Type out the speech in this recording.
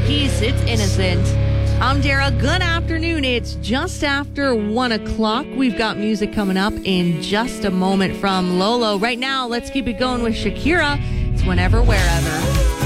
Keys, It's Innocent. I'm Dara. Good afternoon. It's just after 1 o'clock. We've got music coming up in just a moment from Lolo. Right now, let's keep it going with Shakira. It's Whenever, Wherever.